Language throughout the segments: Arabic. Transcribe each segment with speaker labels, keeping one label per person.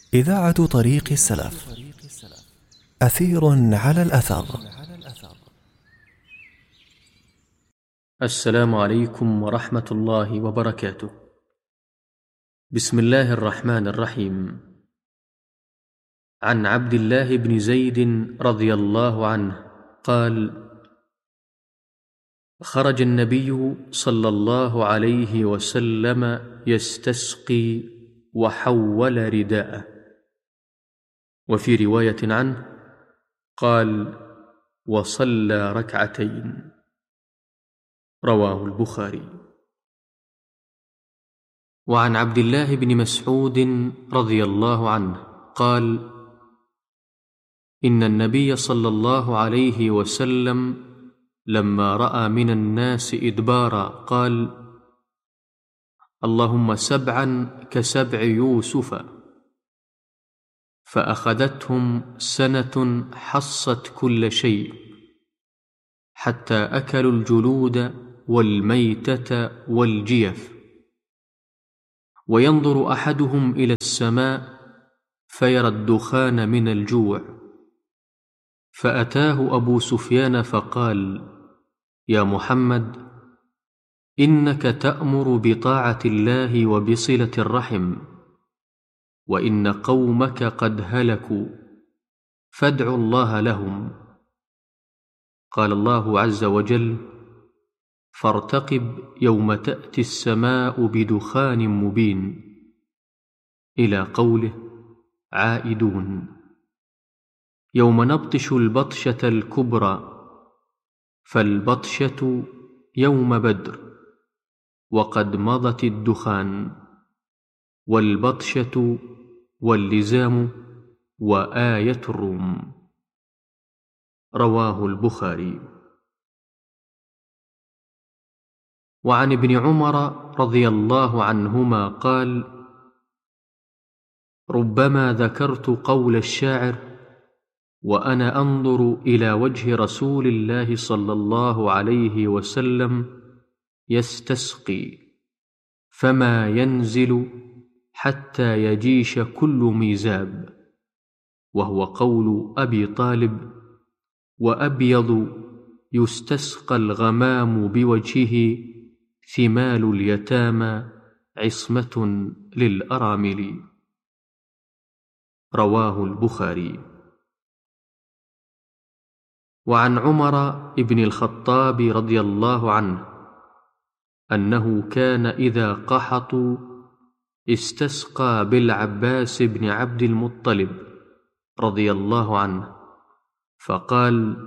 Speaker 1: إذاعة طريق السلف. أثير على الأثر.
Speaker 2: السلام عليكم ورحمة الله وبركاته. بسم الله الرحمن الرحيم. عن عبد الله بن زيد رضي الله عنه قال: خرج النبي صلى الله عليه وسلم يستسقي وحول رداءه. وفي رواية عنه قال: وصلى ركعتين. رواه البخاري. وعن عبد الله بن مسعود رضي الله عنه قال: إن النبي صلى الله عليه وسلم لما رأى من الناس إدبارا قال: اللهم سبعا كسبع يوسف. فأخذتهم سنة حصت كل شيء، حتى أكلوا الجلود والميتة والجيف. وينظر أحدهم إلى السماء فيرى الدخان من الجوع، فأتاه أبو سفيان فقال: يا محمد، إنك تأمر بطاعة الله وبصلة الرحم، وإن قومك قد هلكوا، فادع الله لهم. قال الله عز وجل: فارتقب يوم تأتي السماء بدخان مبين، إلى قوله: عائدون. يوم نبطش البطشة الكبرى، فالبطشة يوم بدر، وقد مضت الدخان، والبطشة واللزام وآية الروم. رواه البخاري. وعن ابن عمر رضي الله عنهما قال: ربما ذكرت قول الشاعر وأنا أنظر إلى وجه رسول الله صلى الله عليه وسلم يستسقي، فما ينزل حتى يجيش كل ميزاب، وهو قول أبي طالب: وأبيض يستسقى الغمام بوجهه، ثمال اليتامى عصمة للأرامل. رواه البخاري. وعن عمر بن الخطاب رضي الله عنه أنه كان إذا قحطوا استسقى بالعباس بن عبد المطلب رضي الله عنه، فقال: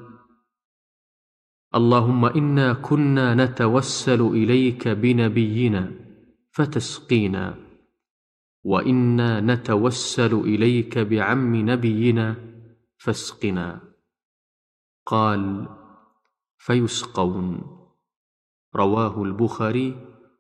Speaker 2: اللهم إنا كنا نتوسل إليك بنبينا فتسقينا، وإنا نتوسل إليك بعم نبينا فاسقنا. قال: فيسقون. رواه البخاري.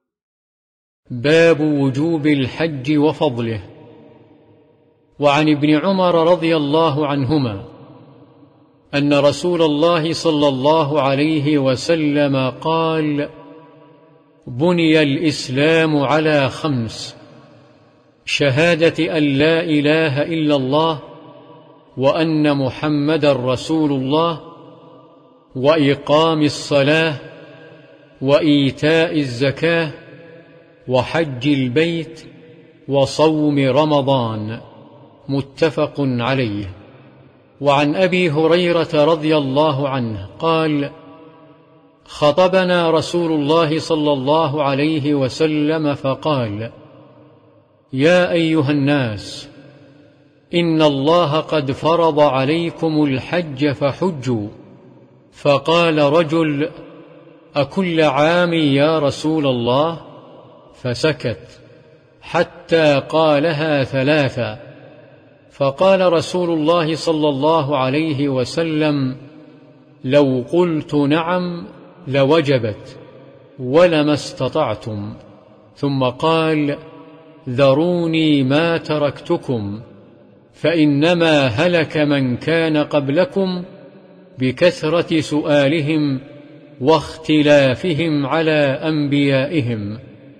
Speaker 3: باب وجوب الحج وفضله. وعن ابن عمر رضي الله عنهما أن رسول الله صلى الله عليه وسلم قال: بني الإسلام على 5: شهادة أن لا إله إلا الله وأن محمدا رسول الله، وإقام الصلاة، وإيتاء الزكاة، وحج البيت، وصوم رمضان. متفق عليه. وعن أبي هريرة رضي الله عنه قال: خطبنا رسول الله صلى الله عليه وسلم فقال: يا أيها الناس، إن الله قد فرض عليكم الحج فحجوا. فقال رجل: أكل عام يا رسول الله؟ فسكت حتى قالها 3. فقال رسول الله صلى الله عليه وسلم: لو قلت نعم لوجبت، ولما استطعتم. ثم قال: ذروني ما تركتكم، فإنما هلك من كان قبلكم بكثرة سؤالهم واختلافهم على أنبيائهم.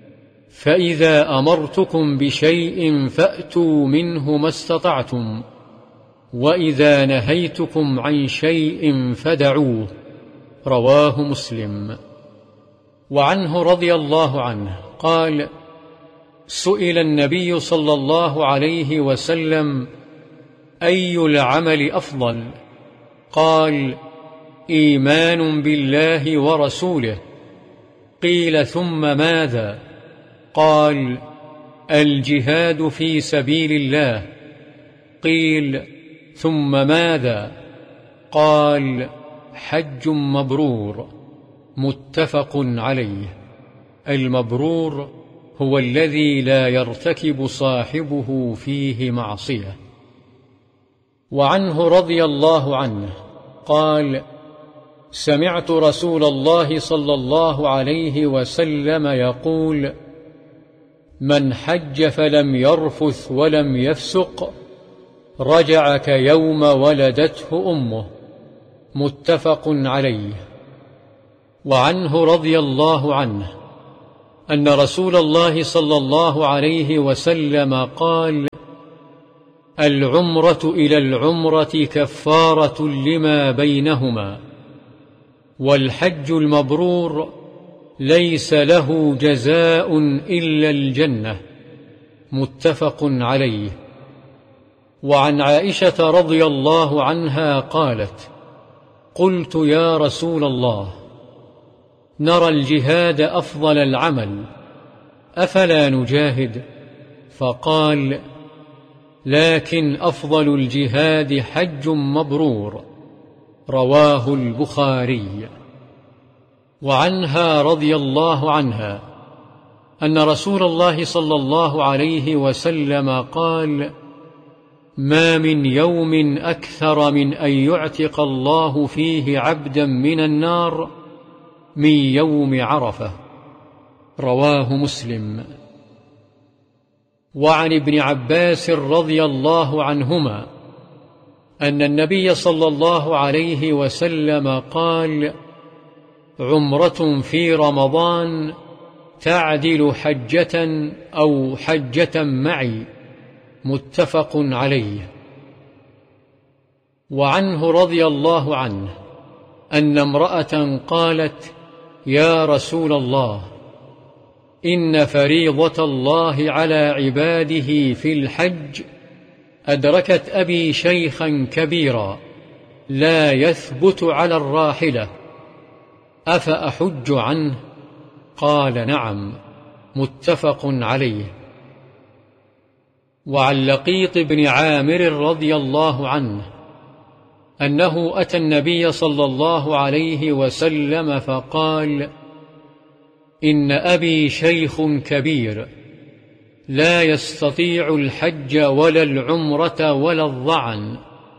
Speaker 3: فإذا أمرتكم بشيء فأتوا منه ما استطعتم، وإذا نهيتكم عن شيء فدعوه. رواه مسلم. وعنه رضي الله عنه قال: سئل النبي صلى الله عليه وسلم: أي العمل أفضل؟ قال: إيمان بالله ورسوله. قيل: ثم ماذا؟ قال: الجهاد في سبيل الله. قيل: ثم ماذا؟ قال: حج مبرور. متفق عليه. المبرور هو الذي لا يرتكب صاحبه فيه معصية. وعنه رضي الله عنه قال: سمعت رسول الله صلى الله عليه وسلم يقول: من حج فلم يرفث ولم يفسق رجع كيوم ولدته أمه. متفق عليه. وعنه رضي الله عنه أن رسول الله صلى الله عليه وسلم قال: العمرة إلى العمرة كفارة لما بينهما، والحج المبرور ليس له جزاء إلا الجنة. متفق عليه. وعن عائشة رضي الله عنها قالت: قلت يا رسول الله، نرى الجهاد أفضل العمل، أفلا نجاهد؟ فقال: لكن أفضل الجهاد حج مبرور. رواه البخاري. وعنها رضي الله عنها أن رسول الله صلى الله عليه وسلم قال: ما من يوم أكثر من أن يعتق الله فيه عبدا من النار من يوم عرفة. رواه مسلم. وعن ابن عباس رضي الله عنهما أن النبي صلى الله عليه وسلم قال: عمرة في رمضان تعدل حجة أو حجة معي. متفق عليه. وعنه رضي الله عنه أن امرأة قالت: يا رسول الله، إن فريضة الله على عباده في الحج أدركت أبي شيخا كبيرا لا يثبت على الراحلة، أفأحج عنه؟ قال: نعم. متفق عليه. وعن لقيط بن عامر رضي الله عنه أنه أتى النبي صلى الله عليه وسلم فقال: إن أبي شيخ كبير لا يستطيع الحج ولا العمرة ولا الظعن.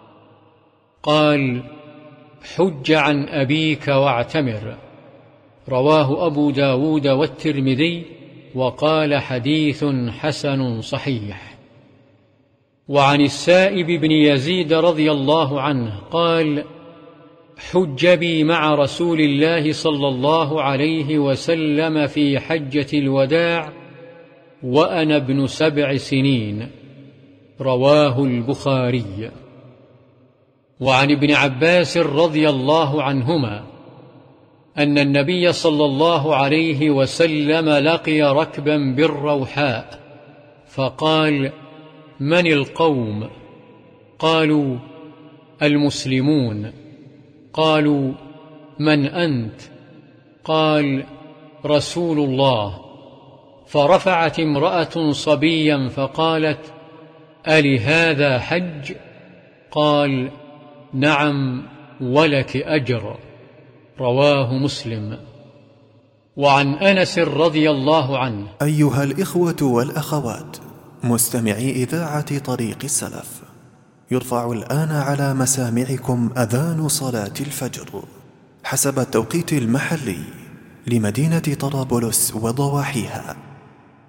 Speaker 3: قال: حج عن أبيك واعتمر. رواه أبو داود والترمذي، وقال: حديث حسن صحيح. وعن السائب بن يزيد رضي الله عنه قال: حج بي مع رسول الله صلى الله عليه وسلم في حجة الوداع وأنا ابن 7 سنين. رواه البخاري. وعن ابن عباس رضي الله عنهما أن النبي صلى الله عليه وسلم لقي ركبا بالروحاء فقال: من القوم؟ قالوا: المسلمون. قالوا: من أنت؟ قال: رسول الله. فرفعت امرأة صبيا فقالت: ألهذا حج؟ قال: نعم ولك أجر. رواه مسلم. وعن أنس رضي الله عنه:
Speaker 1: أيها الإخوة والأخوات مستمعي إذاعة طريق السلف، يرفع الآن على مسامعكم أذان صلاة الفجر حسب التوقيت المحلي لمدينة طرابلس وضواحيها.